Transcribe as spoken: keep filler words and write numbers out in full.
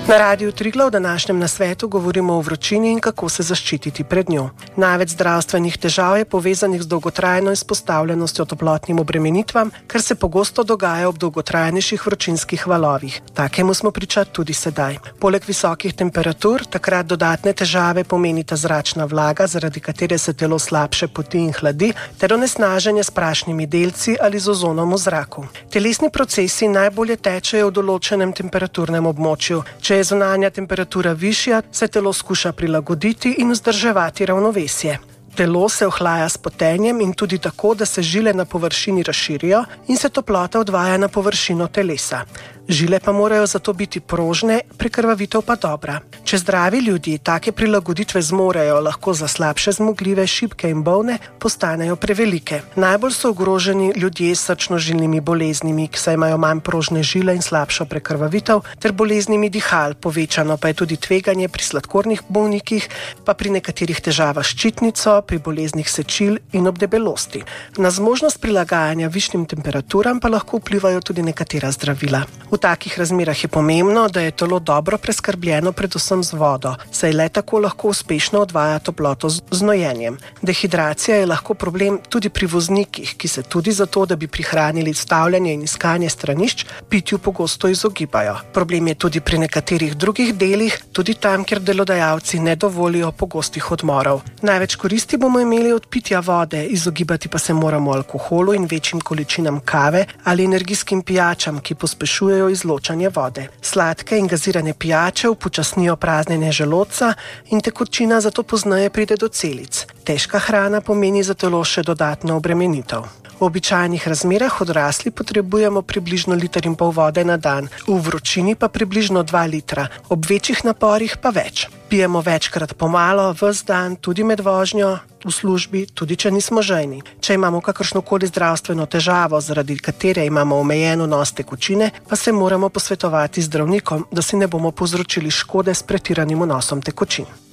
Na Radiu Triglav v današnjem nasvetu govorimo o vročini in kako se zaščititi pred njo. Največ zdravstvenih težav je povezanih z dolgotrajno izpostavljenostjo toplotnim obremenitvam, kar se pogosto dogaja ob dolgotrajnejših vročinskih valovih. Takemu smo priča tudi sedaj. Poleg visokih temperatur takrat dodatne težave pomenita zračna vlaga, zaradi katere se telo slabše poti in hladi, ter onesnaženje s prašnimi delci ali z ozonom v zraku. Telesni procesi najbolje tečejo v določenem temperaturnem območju. Če je zunanja temperatura višja, se telo skuša prilagoditi in vzdrževati ravnovesje. Telo se ohlaja s potenjem in tudi tako, da se žile na površini razširijo in se toplota odvaja na površino telesa. Žile pa morajo zato biti prožne, prekrvavitev pa dobra. Če zdravi ljudje take prilagoditve zmorejo, lahko za slabše zmogljive, šibke in bolne postanejo prevelike. Najbolj so ogroženi ljudje s srčno-žilnimi boleznimi, saj imajo manj prožne žile in slabšo prekrvavitev, ter boleznimi dihal. Povečano pa je tudi tveganje pri sladkornih bolnikih, pa pri nekaterih težavah s ščitnico, pri boleznih sečil in ob debelosti. Na zmožnost prilagajanja višjim temperaturam pa lahko vplivajo tudi nekatera zdravila. V takih razmerah je pomembno, da je telo dobro preskrbljeno predvsem z vodo, saj le tako lahko uspešno odvaja toploto z znojenjem. Dehidracija je lahko problem tudi pri voznikih, ki se tudi zato, da bi prihranili stavljanje in iskanje stranišč, pitju pogosto izogibajo. Problem je tudi pri nekaterih drugih delih, tudi tam, kjer delodajalci ne dovolijo pogostih odmorov. Največ koristi bomo imeli od pitja vode, izogibati pa se moramo alkoholu in večjim količinam kave ali energijskim pijačam, ki pospešujejo izločanje vode. Sladke in gazirane pijače upočasnijo praznjenje želodca in tekočina zato pozneje pride do celic. Težka hrana pomeni za telo še dodatno obremenitev. V običajnih razmerah odrasli potrebujemo približno liter in pol vode na dan, v vročini pa približno dva litra, ob večjih naporih pa več. Pijemo večkrat pomalo, ves dan, tudi med vožnjo, v službi, tudi če nismo žejni. Če imamo kakršnokoli zdravstveno težavo, zaradi katere imamo omejen vnos tekočine, pa se moramo posvetovati z zdravnikom, da si ne bomo povzročili škode s pretiranim vnosom tekočin.